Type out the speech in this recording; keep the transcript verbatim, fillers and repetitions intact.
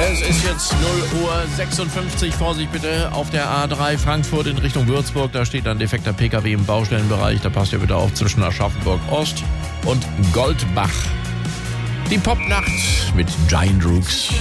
Es ist jetzt null Uhr sechsundfünfzig. Vorsicht bitte auf der A drei Frankfurt in Richtung Würzburg. Da steht ein defekter P K W im Baustellenbereich. Da passt ihr bitte auf zwischen Aschaffenburg Ost und Goldbach. Die Popnacht mit Giant Rooks.